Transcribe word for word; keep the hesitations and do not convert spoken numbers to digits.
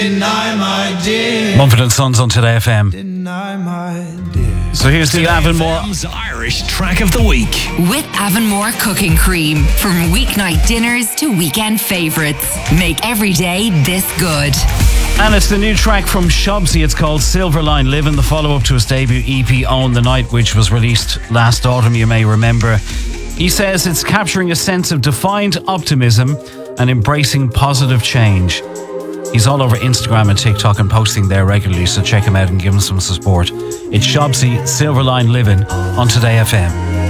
Mumford and Sons on Today F M. So here's the Avonmore Irish Track of the Week. With Avonmore Cooking Cream. From weeknight dinners to weekend favourites. Make every day this good. And it's the new track from Shobsy. It's called Silverline Living, the follow-up to his debut E P Own the Night, which was released last autumn, you may remember. He says it's capturing a sense of defined optimism and embracing positive change. He's all over Instagram and TikTok and posting there regularly, so check him out and give him some support. It's Shobsy, Silverline Living on Today F M.